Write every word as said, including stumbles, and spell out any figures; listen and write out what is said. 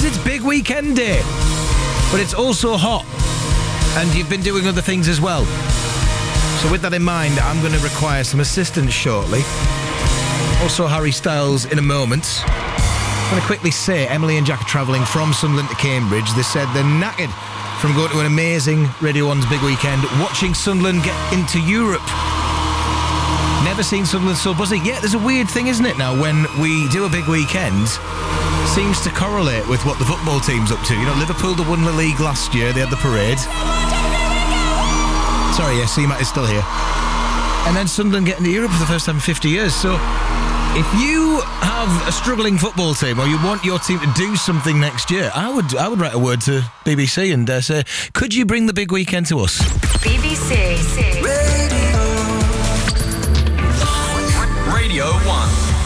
it's Big Weekend Day. But it's also hot. And you've been doing other things as well. So with that in mind, I'm going to require some assistance shortly. Also Harry Styles in a moment. I'm going to quickly say Emily and Jack are travelling from Sunderland to Cambridge. They said they're knackered from going to an amazing Radio one's Big Weekend, watching Sunderland get into Europe. Never seen Sunderland so buzzing. Yeah, there's a weird thing, isn't it, now, when we do a big weekend, seems to correlate with what the football team's up to. You know, Liverpool, they won the league last year, they had the parade. Sorry, yeah, C MAT is still here. And then Sunderland getting to Europe for the first time in fifty years. So if you have a struggling football team or you want your team to do something next year, I would I would write a word to B B C and uh, say, could you bring the big weekend to us? B B C Radio. Radio one.